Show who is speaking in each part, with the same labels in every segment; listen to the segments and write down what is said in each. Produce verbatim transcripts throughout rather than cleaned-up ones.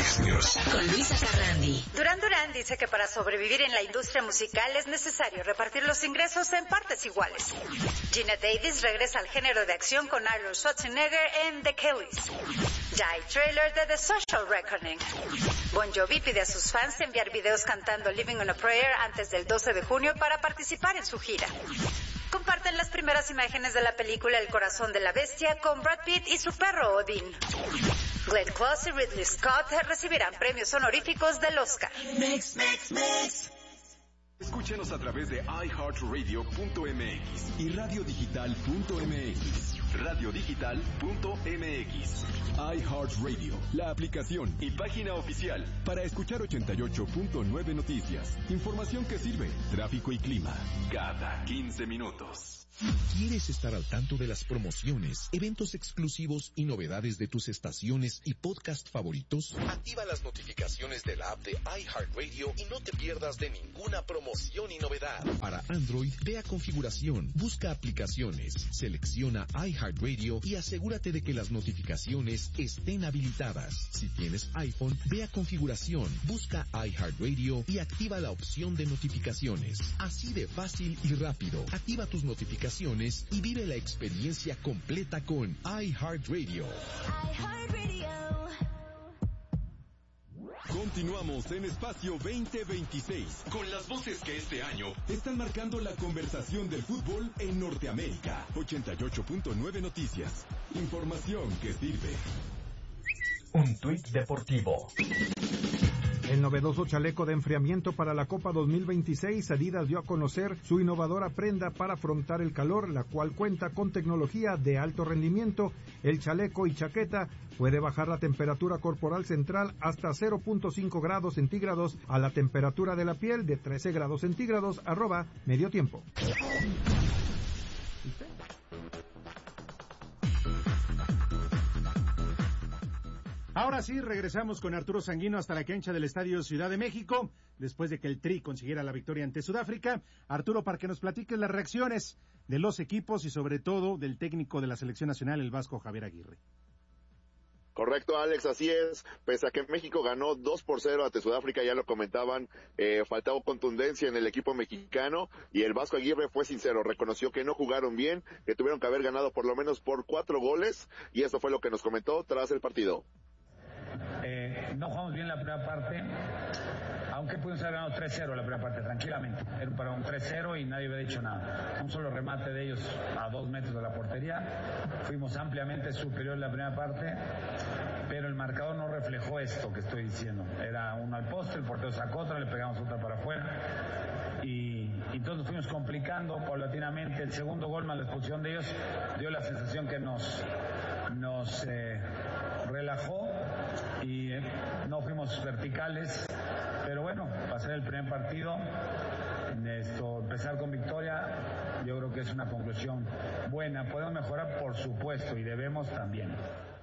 Speaker 1: Mix News.
Speaker 2: Con Luisa Carrandi.
Speaker 3: Duran Duran dice que para sobrevivir en la industria musical es necesario repartir los ingresos en partes iguales. Gina Davis regresa al género de acción con Arnold Schwarzenegger en The Kellys. Ya hay trailer de The Social Reckoning. Bon Jovi pide a sus fans enviar videos cantando Living on a Prayer antes del doce de junio para participar en su gira. Comparten las primeras imágenes de la película El corazón de la bestia con Brad Pitt y su perro Odin. Glenn Close y Ridley Scott recibirán premios honoríficos del Oscar.
Speaker 1: Mix, mix, mix. Escúchanos a través de i heart radio punto m x y radio digital punto m x. radio digital punto m x. iHeartRadio, la aplicación y página oficial para escuchar ochenta y ocho punto nueve noticias. Información que sirve, tráfico y clima, cada quince minutos.
Speaker 4: ¿Quieres estar al tanto de las promociones, eventos exclusivos y novedades de tus estaciones y podcast favoritos? Activa las notificaciones de la app de iHeartRadio y no te pierdas de ninguna promoción y novedad. Para Android, ve a configuración, busca aplicaciones, selecciona iHeartRadio y asegúrate de que las notificaciones estén habilitadas. Si tienes iPhone, ve a configuración, busca iHeartRadio y activa la opción de notificaciones. Así de fácil y rápido. Activa tus notificaciones y vive la experiencia completa con iHeartRadio.
Speaker 5: iHeartRadio.
Speaker 1: Continuamos en Espacio veinte veintiséis con las voces que este año están marcando la conversación del fútbol en Norteamérica. ochenta y ocho punto nueve Noticias. Información que sirve.
Speaker 6: Un tuit deportivo.
Speaker 7: El novedoso chaleco de enfriamiento para la Copa dos mil veintiséis, Adidas dio a conocer su innovadora prenda para afrontar el calor, la cual cuenta con tecnología de alto rendimiento. El chaleco y chaqueta puede bajar la temperatura corporal central hasta cero punto cinco grados centígrados a la temperatura de la piel de trece grados centígrados, arroba medio tiempo.
Speaker 8: Ahora sí, regresamos con Arturo Sanguino hasta la cancha del Estadio Ciudad de México, después de que el Tri consiguiera la victoria ante Sudáfrica. Arturo, para que nos platiques las reacciones de los equipos y sobre todo del técnico de la selección nacional, el vasco Javier Aguirre.
Speaker 9: Correcto, Alex, así es. Pese a que México ganó dos por cero ante Sudáfrica, ya lo comentaban, eh, faltaba contundencia en el equipo mexicano y el Vasco Aguirre fue sincero, reconoció que no jugaron bien, que tuvieron que haber ganado por lo menos por cuatro goles y eso fue lo que nos comentó tras el partido.
Speaker 10: Eh, no jugamos bien la primera parte, aunque pudimos haber ganado tres cero la primera parte, tranquilamente. Era para un tres cero y nadie había dicho nada. Un solo remate de ellos a dos metros de la portería. Fuimos ampliamente superior en la primera parte, pero el marcador no reflejó esto que estoy diciendo. Era uno al poste, el portero sacó otra, le pegamos otra para afuera. Y, y entonces fuimos complicando paulatinamente. El segundo gol más la expulsión de ellos dio la sensación que nos, nos eh, relajó y eh, no fuimos verticales, pero bueno, pasar el primer partido, esto, empezar con victoria, yo creo que es una conclusión buena. Podemos mejorar, por supuesto, y debemos también.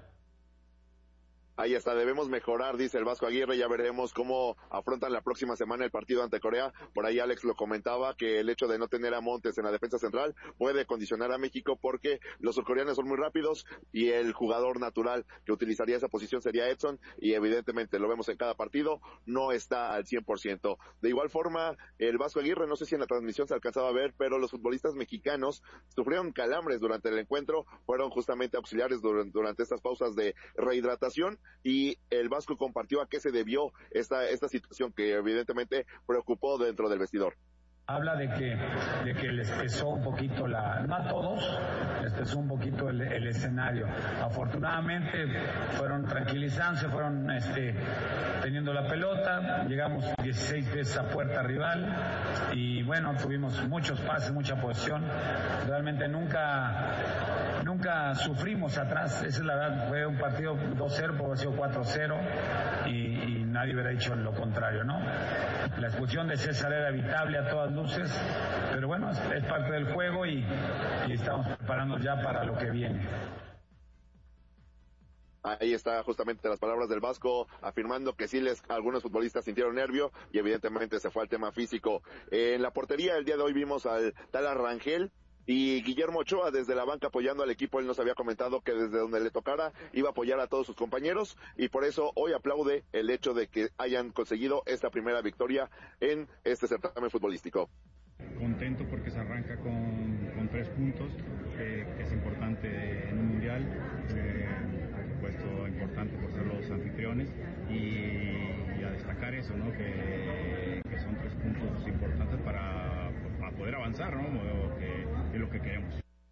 Speaker 9: Ahí está, debemos mejorar, dice el Vasco Aguirre, ya veremos cómo afrontan la próxima semana el partido ante Corea. Por ahí Alex lo comentaba, que el hecho de no tener a Montes en la defensa central puede condicionar a México porque los surcoreanos son muy rápidos y el jugador natural que utilizaría esa posición sería Edson y evidentemente lo vemos en cada partido, no está al cien por ciento. De igual forma, el Vasco Aguirre, no sé si en la transmisión se alcanzaba a ver, pero los futbolistas mexicanos sufrieron calambres durante el encuentro, fueron justamente auxiliares durante, durante estas pausas de rehidratación. Y el Vasco compartió a qué se debió esta esta situación que evidentemente preocupó dentro del vestidor.
Speaker 10: Habla de que de que les pesó un poquito la, no a todos, les pesó un poquito el, el escenario. Afortunadamente fueron tranquilizándose, fueron este teniendo la pelota, llegamos dieciséis veces a puerta rival y bueno, tuvimos muchos pases, mucha posesión. Realmente nunca nunca sufrimos atrás, esa es la verdad. Fue un partido dos cero, puede haber sido cuatro cero y, y nadie hubiera dicho lo contrario, ¿no? La expulsión de César era evitable a todas luces, pero bueno, es, es parte del juego y, y estamos preparándonos ya para lo que viene.
Speaker 9: Ahí está justamente las palabras del Vasco afirmando que sí les algunos futbolistas sintieron nervio y evidentemente se fue al tema físico. En la portería el día de hoy vimos al tal Rangel, Y Guillermo Ochoa desde la banca apoyando al equipo, él nos había comentado que desde donde le tocara iba a apoyar a todos sus compañeros y por eso hoy aplaude el hecho de que hayan conseguido esta primera victoria en este certamen futbolístico.
Speaker 2: Contento porque se arranca con, con tres puntos, eh, que es importante en un mundial, eh, por supuesto importante por ser los anfitriones y, y a destacar eso, ¿no? que, que son tres puntos importantes para, para poder avanzar, ¿no? que es lo que queremos.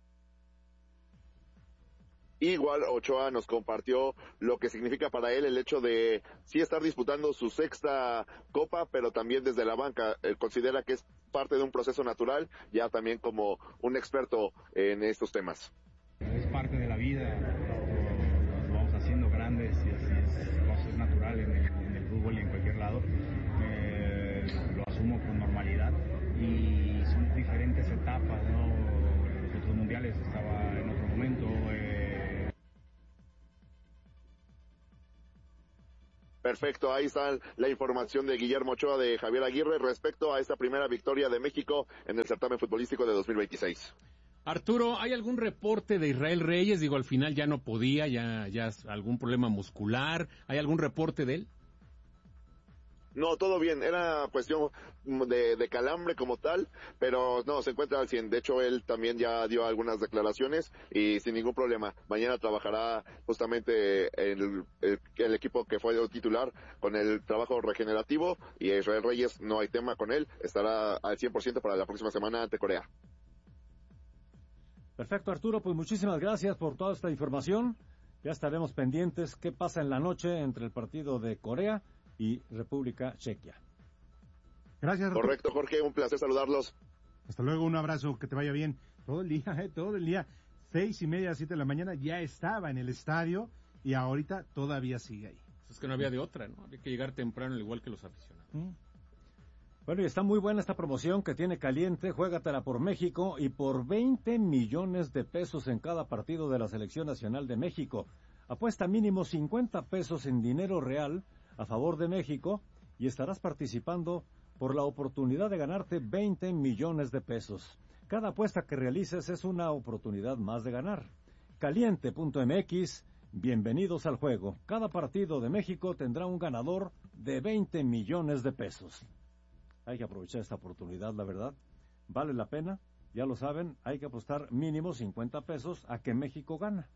Speaker 9: Igual Ochoa nos compartió lo que significa para él el hecho de sí estar disputando su sexta copa, pero también desde la banca. Él considera que es parte de un proceso natural, ya también como un experto en estos temas.
Speaker 2: Es parte de la vida, nos vamos haciendo grandes y así es, cosas naturales en el, en el fútbol y en cualquier lado. Eh, lo asumo con normalidad y son diferentes etapas, ¿no? Los otros mundiales estaba en otro momento. Eh,
Speaker 9: Perfecto, ahí está la información de Guillermo Ochoa de Javier Aguirre respecto a esta primera victoria de México en el certamen futbolístico de dos mil veintiséis.
Speaker 11: Arturo, ¿hay algún reporte de Israel Reyes? Digo, al final ya no podía, ya, ya algún problema muscular. ¿Hay algún reporte de él?
Speaker 9: No, todo bien, era cuestión de, de calambre como tal, pero no, se encuentra al cien. De hecho, él también ya dio algunas declaraciones y sin ningún problema. Mañana trabajará justamente el, el, el equipo que fue el titular con el trabajo regenerativo y Israel Reyes no hay tema con él, estará al cien por ciento para la próxima semana ante Corea.
Speaker 12: Perfecto, Arturo, pues muchísimas gracias por toda esta información. Ya estaremos pendientes qué pasa en la noche entre el partido de Corea y República Chequia.
Speaker 8: Gracias, Arturo.
Speaker 9: Correcto, Jorge, un placer saludarlos.
Speaker 8: Hasta luego, un abrazo, que te vaya bien. Todo el día, eh, todo el día, seis y media, siete de la mañana, ya estaba en el estadio y ahorita todavía sigue ahí.
Speaker 11: Es que no había de otra, ¿no? Había que llegar temprano, al igual que los aficionados.
Speaker 12: ¿Mm? Bueno, y está muy buena esta promoción que tiene Caliente, juégatela por México y por veinte millones de pesos en cada partido de la Selección Nacional de México. Apuesta mínimo cincuenta pesos en dinero real a favor de México y estarás participando por la oportunidad de ganarte veinte millones de pesos. Cada apuesta que realices es una oportunidad más de ganar. Caliente punto m x, bienvenidos al juego. Cada partido de México tendrá un ganador de veinte millones de pesos. Hay que aprovechar esta oportunidad, la verdad. Vale la pena, ya lo saben, hay que apostar mínimo cincuenta pesos a que México gana.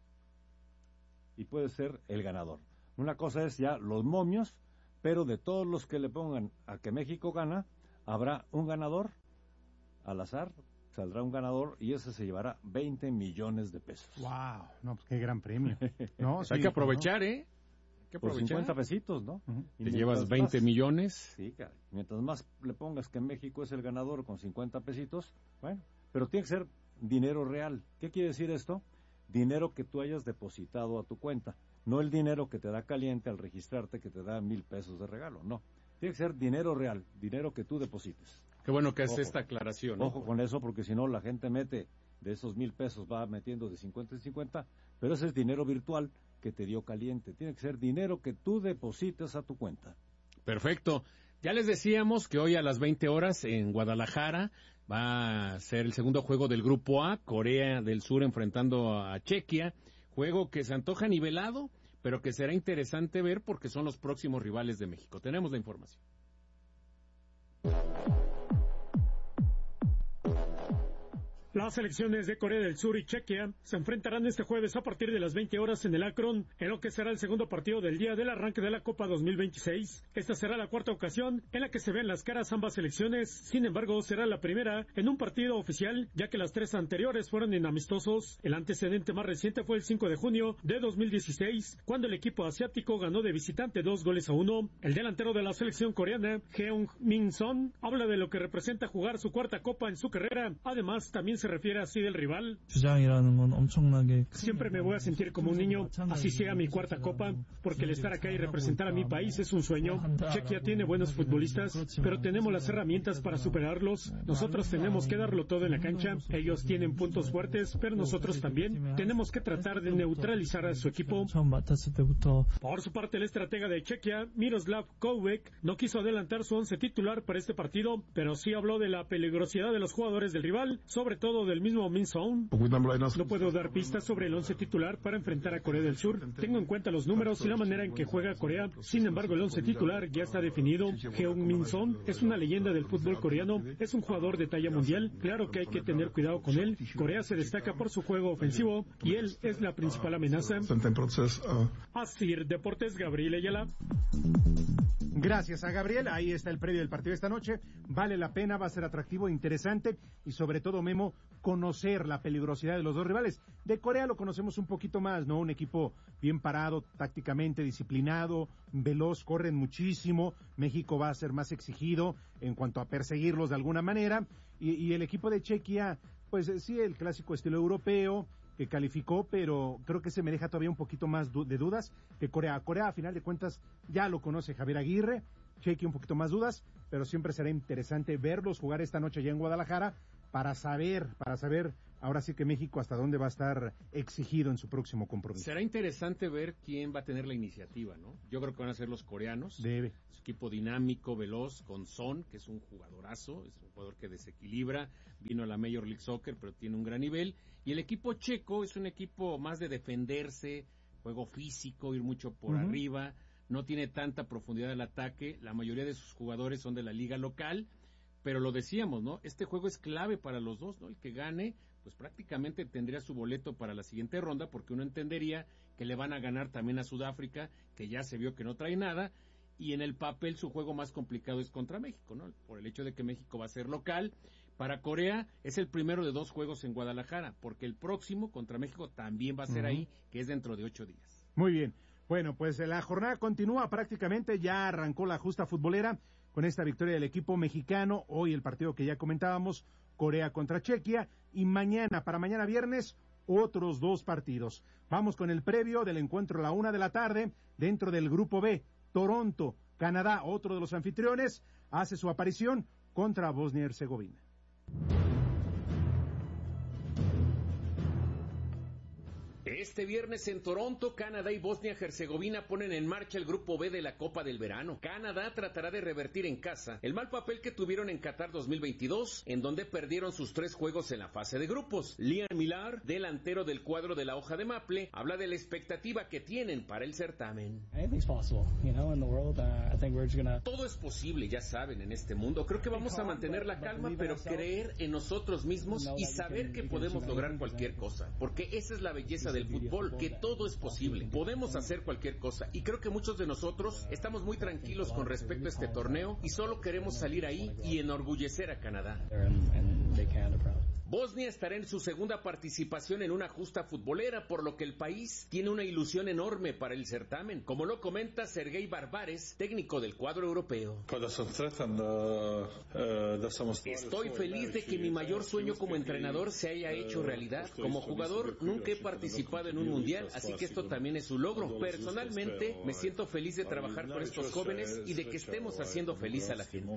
Speaker 12: Y puede ser el ganador. Una cosa es ya los momios, pero de todos los que le pongan a que México gana, habrá un ganador, al azar, saldrá un ganador y ese se llevará veinte millones de pesos.
Speaker 8: ¡Wow! No, pues qué gran premio. No,
Speaker 11: sí, hay que aprovechar, ¿no? ¿eh? Hay que
Speaker 12: por
Speaker 11: aprovechar.
Speaker 12: cincuenta pesitos, ¿no?
Speaker 11: Uh-huh. Y te llevas veinte más, millones.
Speaker 12: Sí, cara. Mientras más le pongas que México es el ganador con cincuenta pesitos, bueno, pero tiene que ser dinero real. ¿Qué quiere decir esto? Dinero que tú hayas depositado a tu cuenta. No el dinero que te da Caliente al registrarte, que te da mil pesos de regalo, no. Tiene que ser dinero real, dinero que tú deposites.
Speaker 11: Qué bueno que hace esta aclaración, ¿no?
Speaker 12: Ojo con eso, porque si no la gente mete, de esos mil pesos va metiendo de cincuenta en cincuenta, pero ese es dinero virtual que te dio Caliente. Tiene que ser dinero que tú deposites a tu cuenta.
Speaker 11: Perfecto. Ya les decíamos que hoy a las veinte horas en Guadalajara va a ser el segundo juego del Grupo A, Corea del Sur enfrentando a Chequia. Juego que se antoja nivelado, pero que será interesante ver porque son los próximos rivales de México. Tenemos la información.
Speaker 13: Las selecciones de Corea del Sur y Chequia se enfrentarán este jueves a partir de las veinte horas en el Akron, en lo que será el segundo partido del día del arranque de la Copa dos mil veintiséis. Esta será la cuarta ocasión en la que se ven las caras ambas selecciones, sin embargo será la primera en un partido oficial, ya que las tres anteriores fueron en amistosos. El antecedente más reciente fue el cinco de junio de dos mil dieciséis, cuando el equipo asiático ganó de visitante dos goles a uno. El delantero de la selección coreana, Heung Min Son, habla de lo que representa jugar su cuarta Copa en su carrera. Además, también se refiere así del rival. Siempre me voy a sentir como un niño, así sea mi cuarta copa, porque el estar acá y representar a mi país es un sueño. Chequia tiene buenos futbolistas, pero tenemos las herramientas para superarlos. Nosotros tenemos que darlo todo en la cancha. Ellos tienen puntos fuertes, pero nosotros también tenemos que tratar de neutralizar a su equipo. Por su parte, el estratega de Chequia, Miroslav Koubek, no quiso adelantar su once titular para este partido, pero sí habló de la peligrosidad de los jugadores del rival, sobre todo todo del mismo Min Son. No puedo dar pistas sobre el once titular para enfrentar a Corea del Sur. Tengo en cuenta los números y la manera en que juega Corea. Sin embargo, el once titular ya está definido. Heung-min Son es una leyenda del fútbol coreano. Es un jugador de talla mundial. Claro que hay que tener cuidado con él. Corea se destaca por su juego ofensivo y él es la principal amenaza. Asir Deportes, Gabriel Ayala.
Speaker 8: Gracias a Gabriel, ahí está el previo del partido de esta noche, vale la pena, va a ser atractivo, interesante y sobre todo, Memo, conocer la peligrosidad de los dos rivales. De Corea lo conocemos un poquito más, ¿no? Un equipo bien parado, tácticamente disciplinado, veloz, corren muchísimo, México va a ser más exigido en cuanto a perseguirlos de alguna manera y, y el equipo de Chequia, pues sí, el clásico estilo europeo, que calificó, pero creo que se me deja todavía un poquito más du- de dudas que Corea. Corea, a final de cuentas, ya lo conoce Javier Aguirre, Chequia un poquito más dudas, pero siempre será interesante verlos jugar esta noche allá en Guadalajara para saber, para saber ahora sí que México hasta dónde va a estar exigido en su próximo compromiso.
Speaker 11: Será interesante ver quién va a tener la iniciativa, ¿no? Yo creo que van a ser los coreanos.
Speaker 8: Debe.
Speaker 11: Su equipo dinámico, veloz, con Son, que es un jugadorazo, es un jugador que desequilibra, vino a la Major League Soccer, pero tiene un gran nivel. Y el equipo checo es un equipo más de defenderse, juego físico, ir mucho por uh-huh. arriba, no tiene tanta profundidad del ataque, la mayoría de sus jugadores son de la liga local, pero lo decíamos, ¿no? Este juego es clave para los dos, ¿no? El que gane, pues prácticamente tendría su boleto para la siguiente ronda, porque uno entendería que le van a ganar también a Sudáfrica, que ya se vio que no trae nada, y en el papel su juego más complicado es contra México, ¿no? Por el hecho de que México va a ser local. Para Corea es el primero de dos juegos en Guadalajara, porque el próximo contra México también va a ser uh-huh. ahí, que es dentro de ocho días.
Speaker 8: Muy bien. Bueno, pues la jornada continúa prácticamente, ya arrancó la justa futbolera con esta victoria del equipo mexicano. Hoy el partido que ya comentábamos, Corea contra Chequia, y mañana, para mañana viernes, otros dos partidos. Vamos con el previo del encuentro a la una de la tarde, dentro del grupo B. Toronto, Canadá, otro de los anfitriones, hace su aparición contra Bosnia y Herzegovina.
Speaker 11: Este viernes en Toronto, Canadá y Bosnia-Herzegovina ponen en marcha el Grupo B de la Copa del Verano. Canadá tratará de revertir en casa el mal papel que tuvieron en Qatar dos mil veintidós, en donde perdieron sus tres juegos en la fase de grupos. Liam Millar, delantero del cuadro de la hoja de Maple, habla de la expectativa que tienen para el certamen. Todo es posible, ya saben, en este mundo. Creo que vamos a mantener la calma, pero creer en nosotros mismos y saber que podemos lograr cualquier cosa, porque esa es la belleza del fútbol, que todo es posible, podemos hacer cualquier cosa, y creo que muchos de nosotros estamos muy tranquilos con respecto a este torneo y solo queremos salir ahí y enorgullecer a Canadá. Bosnia estará en su segunda participación en una justa futbolera, por lo que el país tiene una ilusión enorme para el certamen, como lo comenta Sergei Barbares, técnico del cuadro europeo. Estoy feliz de que mi mayor sueño como entrenador se haya hecho realidad. Como jugador nunca he participado en un mundial, así que esto también es un logro. Personalmente me siento feliz de trabajar con estos jóvenes y de que estemos haciendo feliz a la gente.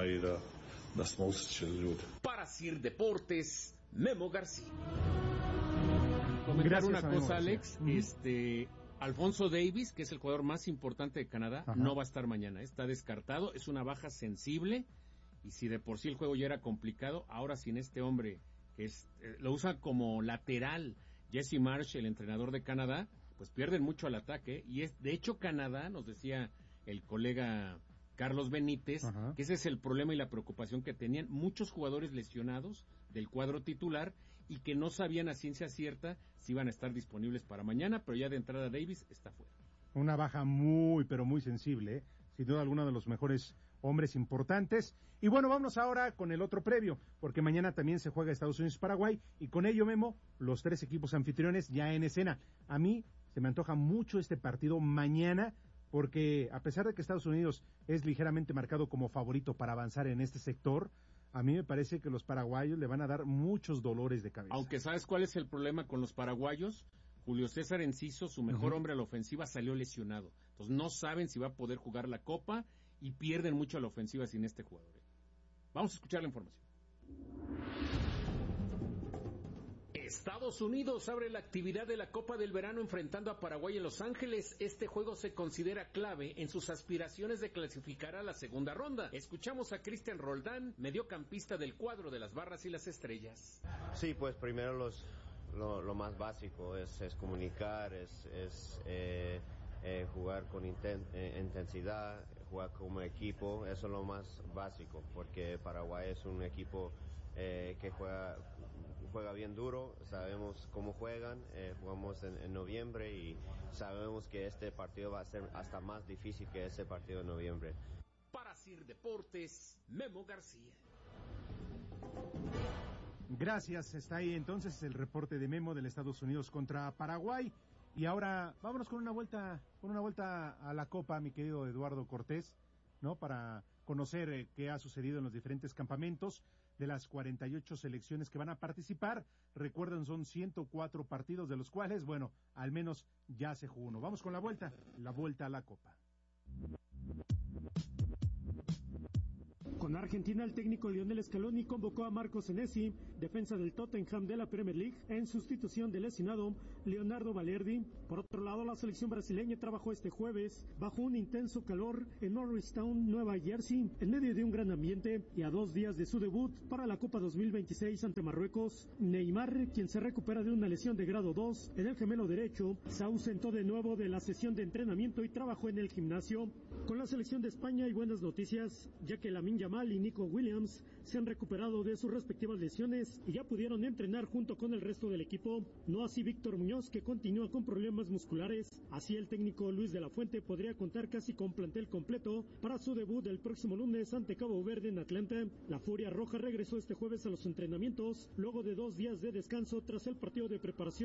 Speaker 11: Para Sir Deportes, Memo García. Comentar una cosa, Alex, uh-huh. este Alfonso Davis, que es el jugador más importante de Canadá, Ajá. no va a estar mañana, está descartado, es una baja sensible, y si de por sí el juego ya era complicado, ahora sin este hombre, que es, eh, lo usa como lateral, Jesse Marsh, el entrenador de Canadá, pues pierden mucho al ataque, y es, de hecho Canadá, nos decía el colega Carlos Benítez, Ajá. que ese es el problema y la preocupación que tenían muchos jugadores lesionados del cuadro titular y que no sabían a ciencia cierta si iban a estar disponibles para mañana, pero ya de entrada Davis está fuera.
Speaker 8: Una baja muy, pero muy sensible, ¿eh? Sin duda alguno de los mejores hombres importantes. Y bueno, vamos ahora con el otro previo, porque mañana también se juega Estados Unidos-Paraguay, y con ello, Memo, los tres equipos anfitriones ya en escena. A mí se me antoja mucho este partido mañana, porque a pesar de que Estados Unidos es ligeramente marcado como favorito para avanzar en este sector, a mí me parece que los paraguayos le van a dar muchos dolores de cabeza.
Speaker 11: Aunque ¿sabes cuál es el problema con los paraguayos? Julio César Enciso, su mejor uh-huh. hombre a la ofensiva, salió lesionado. Entonces no saben si va a poder jugar la Copa y pierden mucho a la ofensiva sin este jugador. Vamos a escuchar la información. Estados Unidos abre la actividad de la Copa del Verano enfrentando a Paraguay en Los Ángeles. Este juego se considera clave en sus aspiraciones de clasificar a la segunda ronda. Escuchamos a Cristian Roldán, mediocampista del cuadro de las Barras y las Estrellas.
Speaker 14: Sí, pues primero los, lo, lo más básico es, es comunicar, es, es eh, eh, jugar con inten, eh, intensidad, jugar como equipo. Eso es lo más básico, porque Paraguay es un equipo eh, que juega... juega bien duro, sabemos cómo juegan, eh, jugamos en, en noviembre y sabemos que este partido va a ser hasta más difícil que ese partido de noviembre.
Speaker 11: Para Sir Deportes, Memo García.
Speaker 8: Gracias, está ahí entonces el reporte de Memo del Estados Unidos contra Paraguay. Y ahora vámonos con una vuelta, con una vuelta a la Copa, mi querido Eduardo Cortés, ¿no? Para conocer eh, qué ha sucedido en los diferentes campamentos de las cuarenta y ocho selecciones que van a participar. Recuerden, son ciento cuatro partidos, de los cuales, bueno, al menos ya se jugó uno. Vamos con la vuelta, la vuelta a la Copa.
Speaker 13: Con Argentina, el técnico Lionel Scaloni convocó a Marco Senesi, defensa del Tottenham de la Premier League, en sustitución del lesionado Leonardo Balerdi. Por otro lado, la selección brasileña trabajó este jueves bajo un intenso calor en Morristown, Nueva Jersey, en medio de un gran ambiente y a dos días de su debut para la Copa dos mil veintiséis ante Marruecos. Neymar, quien se recupera de una lesión de grado dos en el gemelo derecho, se ausentó de nuevo de la sesión de entrenamiento y trabajó en el gimnasio. Con la selección de España hay buenas noticias, ya que Lamine Yamal y Nico Williams se han recuperado de sus respectivas lesiones y ya pudieron entrenar junto con el resto del equipo. No así Víctor Muñoz, que continúa con problemas musculares. Así el técnico Luis de la Fuente podría contar casi con plantel completo para su debut el próximo lunes ante Cabo Verde en Atlanta. La Furia Roja regresó este jueves a los entrenamientos luego de dos días de descanso tras el partido de preparación